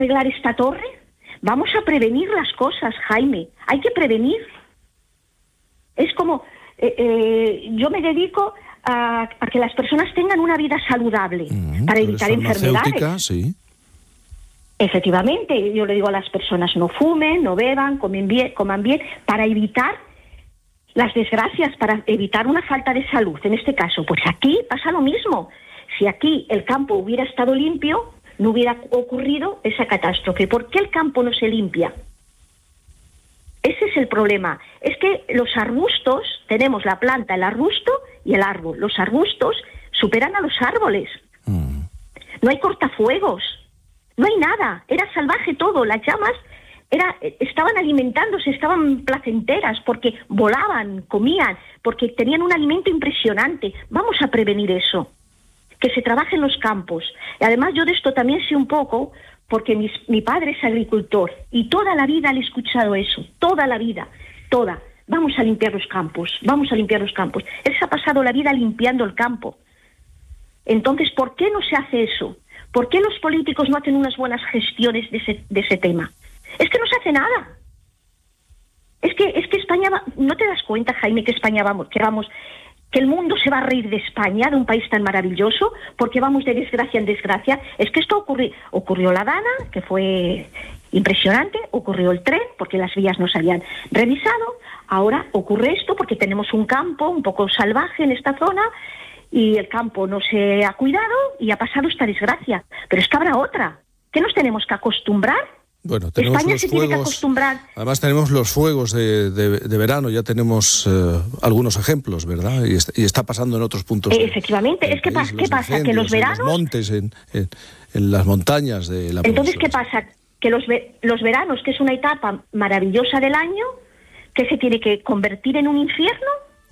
arreglar esta torre? Vamos a prevenir las cosas, Jaime. Hay que prevenir. Es como, yo me dedico a que las personas tengan una vida saludable para evitar enfermedades. Sí. Efectivamente, yo le digo a las personas, no fumen, no beban, coman bien, para evitar las desgracias, para evitar una falta de salud. En este caso, pues aquí pasa lo mismo. Si aquí el campo hubiera estado limpio, no hubiera ocurrido esa catástrofe. ¿Por qué el campo no se limpia? Ese es el problema. Es que los arbustos, tenemos la planta, el arbusto y el árbol. Los arbustos superan a los árboles. No hay cortafuegos, no hay nada. Era salvaje todo. Las llamas estaban alimentándose, estaban placenteras porque volaban, comían, porque tenían un alimento impresionante. Vamos a prevenir eso. Que se trabaje en los campos. Y además yo de esto también sé un poco, porque mi padre es agricultor y toda la vida le he escuchado eso, toda la vida, toda. Vamos a limpiar los campos, vamos a limpiar los campos. Él se ha pasado la vida limpiando el campo. Entonces, ¿por qué no se hace eso? ¿Por qué los políticos no hacen unas buenas gestiones de ese tema? Es que no se hace nada. Es que España ¿no te das cuenta, Jaime, que España que el mundo se va a reír de España, de un país tan maravilloso, porque vamos de desgracia en desgracia? Es que esto ocurrió la Dana, que fue impresionante, ocurrió el tren, porque las vías no se habían revisado, ahora ocurre esto porque tenemos un campo un poco salvaje en esta zona, y el campo no se ha cuidado, y ha pasado esta desgracia. Pero es que habrá otra, que nos tenemos que acostumbrar. Bueno, tenemos España los se fuegos, tiene que acostumbrar. Además tenemos los fuegos de verano, ya tenemos algunos ejemplos, ¿verdad? Y está pasando en otros puntos. Efectivamente, es que ¿qué pasa? Que los veranos... En los montes, en las montañas de la Entonces, península. ¿qué pasa? Que los veranos, que es una etapa maravillosa del año, que se tiene que convertir en un infierno.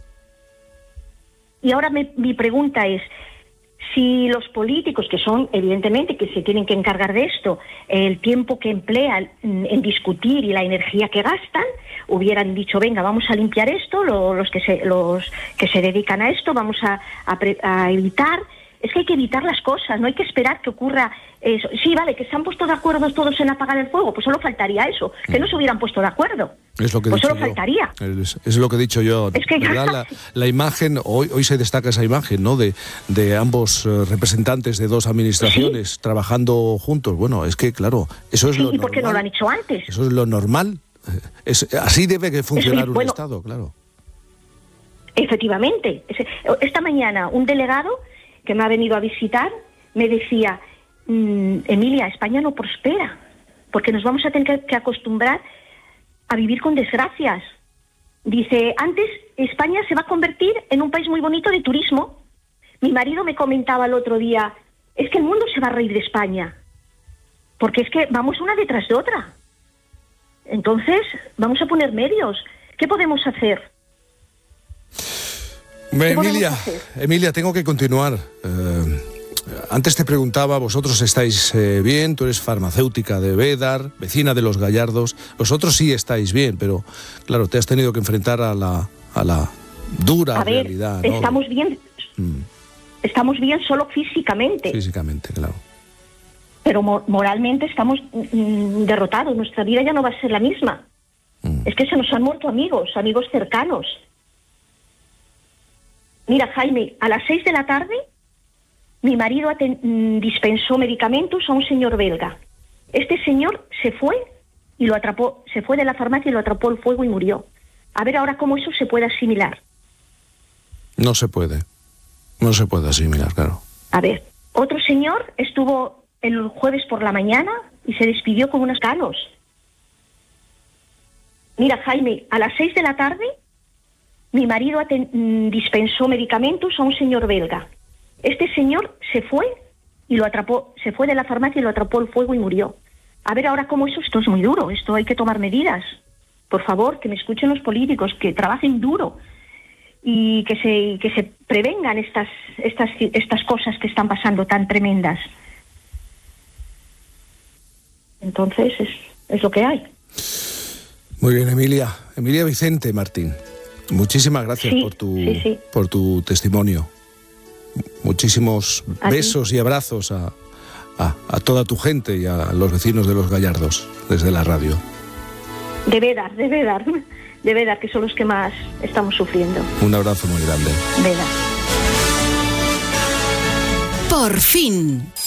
Y ahora mi pregunta es, si los políticos, que son evidentemente que se tienen que encargar de esto, el tiempo que emplean en discutir y la energía que gastan, hubieran dicho, venga, vamos a limpiar esto, los que se dedican a esto, vamos a evitar. Es que hay que evitar las cosas, no hay que esperar que ocurra eso. Sí, vale, que se han puesto de acuerdo todos en apagar el fuego, pues solo faltaría eso, que no se hubieran puesto de acuerdo. Es lo que pues he dicho solo faltaría. Es lo que he dicho yo. Es que la imagen, hoy se destaca esa imagen, ¿no? De ambos representantes de dos administraciones, ¿sí?, trabajando juntos. Bueno, es que, claro, eso es lo normal. ¿Y por qué no lo han hecho antes? Eso es lo normal. Así debe que funcionar un Estado, claro. Efectivamente. Esta mañana un delegado que me ha venido a visitar me decía, Emilia, España no prospera, porque nos vamos a tener que acostumbrar a vivir con desgracias. Dice, antes España se va a convertir en un país muy bonito de turismo. Mi marido me comentaba el otro día, es que el mundo se va a reír de España, porque es que vamos una detrás de otra. Entonces, vamos a poner medios. ¿Qué podemos hacer? Emilia, tengo que continuar. Antes te preguntaba, vosotros estáis bien, tú eres farmacéutica de Bédar, vecina de Los Gallardos, vosotros sí estáis bien, pero claro, te has tenido que enfrentar a la dura realidad, ¿no? Estamos bien, estamos bien solo físicamente. Físicamente, claro. Pero moralmente estamos derrotados, nuestra vida ya no va a ser la misma. Es que se nos han muerto amigos cercanos. Mira, Jaime, a las 6 de la tarde mi marido dispensó medicamentos a un señor belga. Este señor se fue y lo atrapó, se fue de la farmacia y lo atrapó el fuego y murió. A ver ahora cómo eso se puede asimilar. No se puede asimilar, claro. A ver, otro señor estuvo el jueves por la mañana y se despidió con unos galos. Mira, Jaime, a las 6 de la tarde mi marido dispensó medicamentos a un señor belga. Este señor se fue y lo atrapó, se fue de la farmacia y lo atrapó el fuego y murió. A ver ahora cómo eso, esto es muy duro, esto hay que tomar medidas. Por favor, que me escuchen los políticos, que trabajen duro y que se prevengan estas cosas que están pasando tan tremendas. Entonces es lo que hay. Muy bien, Emilia Vicente Martín. Muchísimas gracias por tu testimonio. Muchísimos besos y abrazos a a toda tu gente y a los vecinos de Los Gallardos desde la radio. De Bédar, que son los que más estamos sufriendo. Un abrazo muy grande. Bédar. Por fin.